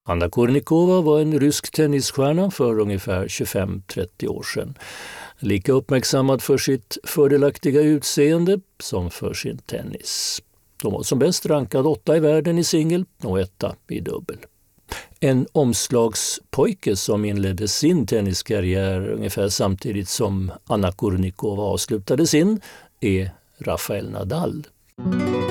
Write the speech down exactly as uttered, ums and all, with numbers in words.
Anna Kournikova var en rysk tennisstjärna för ungefär tjugofem till trettio år sedan. Lika uppmärksammad för sitt fördelaktiga utseende som för sin tennis. De var som bäst rankad åtta i världen i singel och etta i dubbel. En omslagspojke som inledde sin tenniskarriär ungefär samtidigt som Anna Kournikova avslutade sin är Rafael Nadal.